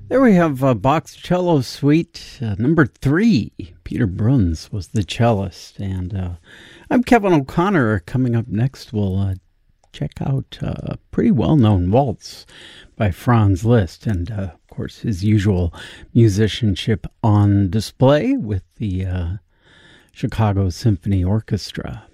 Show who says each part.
Speaker 1: There we have Bach's Cello Suite number 3. Peter Bruns was the cellist. And I'm Kevin O'Connor. Coming up next, we'll check out a pretty well-known waltz by Franz Liszt. And, of course, his usual musicianship on display with the Chicago Symphony Orchestra.